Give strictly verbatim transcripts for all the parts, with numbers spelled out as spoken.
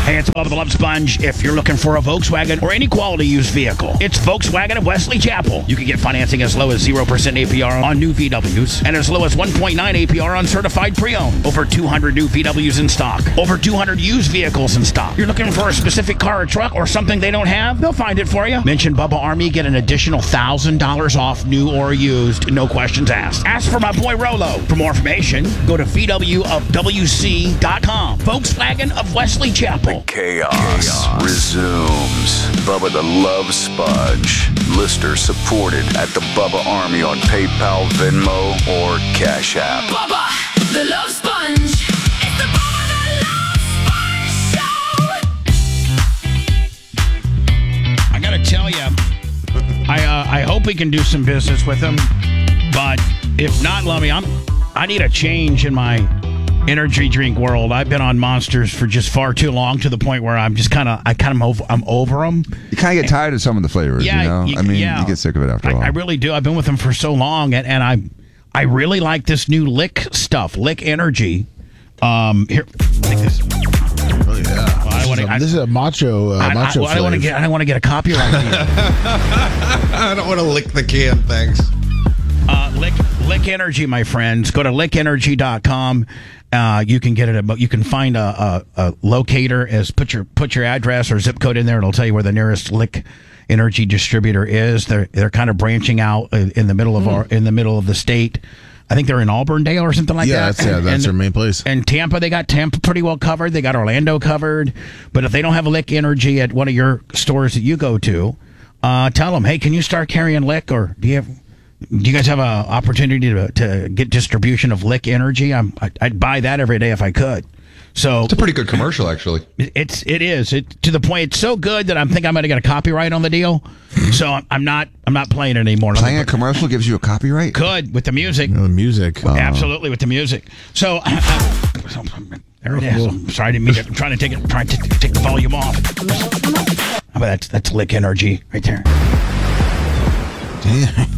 Hey, it's Bubba the Love Sponge. If you're looking for a Volkswagen or any quality used vehicle, it's Volkswagen of Wesley Chapel. You can get financing as low as zero percent A P R on new V Ws and as low as one point nine A P R on certified pre-owned. Over two hundred new V Ws in stock. Over two hundred used vehicles in stock. You're looking for a specific car or truck or something they don't have? They'll find it for you. Mention Bubba Army, get an additional one thousand dollars off new or used. No questions asked. Ask for my boy Rolo. For more information, go to V W of W C dot com. Volkswagen of Wesley Chapel. Chaos, Chaos resumes. Bubba the Love Sponge. Listener supported at the Bubba Army on PayPal, Venmo, or Cash App. Bubba the Love Sponge. It's the Bubba the Love Sponge Show. I gotta tell you, I uh, I hope we can do some business with them, but if not, Lummy, I'm I need a change in my energy drink world. I've been on Monsters for just far too long, to the point where I'm just kind of I kind of over, I'm over them. You kind of get tired of some of the flavors, Yeah, you know. you- I mean, yeah. you get sick of it after a I, while. I really do. I've been with them for so long, and, and I I really like this new Lick stuff, Lick Energy. Um, here, take this. Oh yeah. Well, I wanna, I, This is a macho, uh, I, macho I, I don't want to flavor. get I don't want to get a copyright deal. I don't want to lick the can, thanks. Uh, Lick, Lick Energy, my friends. Go to lick energy dot com. Uh, you can get it. At, you can find a, a, a locator. As put your put your address or zip code in there. It'll tell you where the nearest Lick Energy distributor is. They're they're kind of branching out in the middle of our in the middle of the state. I think they're in Auburndale or something like Yeah, that. that's- yeah, that's and, their main place. And Tampa, they got Tampa pretty well covered. They got Orlando covered. But if they don't have a Lick Energy at one of your stores that you go to, uh, tell them, hey, can you start carrying Lick, or do you have? Do you guys have an opportunity to to get distribution of Lick Energy? I'm I'd, I'd buy that every day if I could. So It's a pretty good commercial, actually. it- it's it is it to the point. It's so good that I'm thinking I'm going to get a copyright on the deal. So I'm, I'm not I'm not playing it anymore. Playing a commercial gives you a copyright? Could with the music. Oh, music. Absolutely, with the music. So, uh, there it is. I'm sorry, I didn't mean to. I'm trying to take it. Trying to t- take the volume off. But that's that's Lick Energy right there. Damn.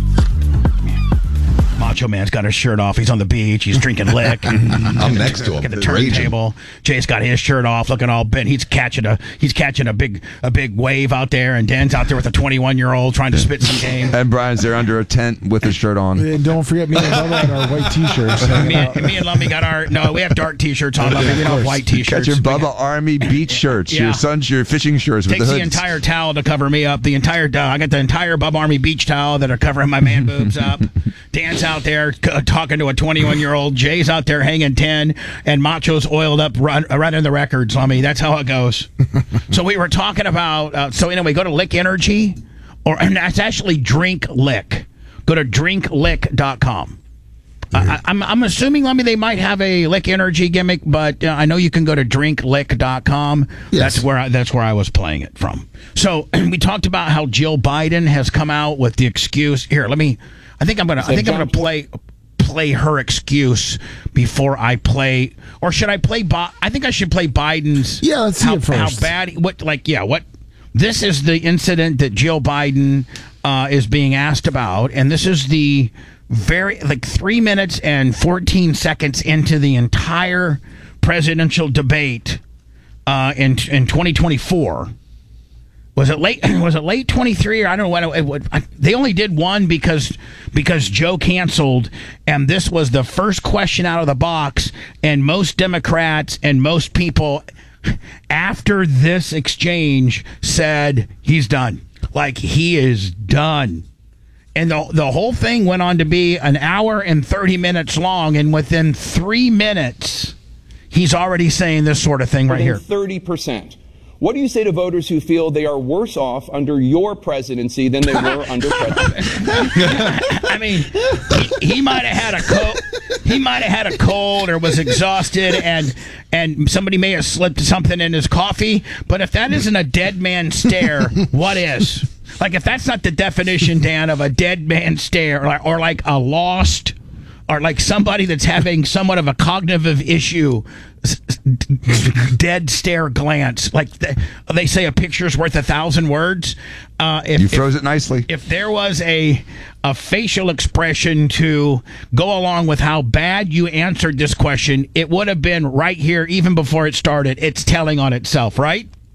Macho Man's got his shirt off. He's on the beach. He's drinking Lick. I'm next to him. At the Raging. turntable. Jay's got his shirt off, looking all bent. He's catching a he's catching a big a big wave out there, and Dan's out there with a twenty-one year old trying to spit some game. And Brian's there under a tent with his shirt on. And don't forget me and Bubba and our white t-shirts. hanging Me, out. and- me and Lummy got our no. We have dark T-shirts on. Lummy, we don't have white Got T-shirts. your We Bubba got- Army beach shirts, Yeah. your son's your fishing shirts with Takes the the hoods. entire towel to cover me up. The entire uh, I got the entire Bub Army beach towel that are covering my man boobs up. Dan's out there uh, talking to a twenty-one year old. Jay's out there hanging ten, and Macho's oiled up, run, running the records. I mean, that's how it goes. So we were talking about. Uh, so anyway, go to Lick Energy, or and that's actually Drink Lick. Go to drink lick dot com. I, I'm I'm assuming, Lummy, they might have a Lick Energy gimmick, but uh, I know you can go to drink lick dot com. Yes. That's where I, that's where I was playing it from. So we talked about how Jill Biden has come out with the excuse. Here, let me. I think I'm gonna. I think I'm gonna play play her excuse before I play, or should I play? Bi- I think I should play Biden's. Yeah, let's see how, it first. How bad? What like? Yeah. What? This is the incident that Jill Biden uh, is being asked about, and this is the very like three minutes and fourteen seconds into the entire presidential debate uh, in in twenty twenty-four. Was it late? Was it late twenty-three, or I don't know what? It, what I, they only did one because because Joe canceled, and this was the first question out of the box. And most Democrats and most people after this exchange said he's done. Like he is done. And the the whole thing went on to be an hour and thirty minutes long, and within three minutes, he's already saying this sort of thing right here. thirty percent. What do you say to voters who feel they are worse off under your presidency than they were under President? I mean, he, he might have had a cold. He might have had a cold or was exhausted, and and somebody may have slipped something in his coffee. But if that isn't a dead man stare, what is? Like if that's not the definition, Dan, of a dead man stare, or, or like a lost, or like somebody that's having somewhat of a cognitive issue, s- s- dead stare glance. Like th- they say, a picture's worth a thousand words. Uh, if, You if- froze it nicely. if there was a a facial expression to go along with how bad you answered this question, it would have been right here, even before it started. It's telling on itself, right?